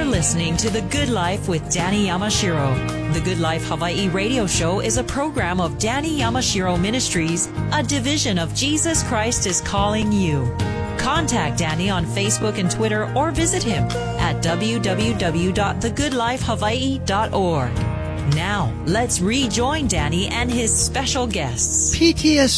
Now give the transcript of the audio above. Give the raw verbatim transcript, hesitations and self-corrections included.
listening to The Good Life with Danny Yamashiro. The Good Life Hawaii radio show is a program of Danny Yamashiro Ministries, a division of Jesus Christ is Calling You. Contact Danny on Facebook and Twitter or visit him at w w w dot the good life hawaii dot org. Now, let's rejoin Danny and his special guests. P T S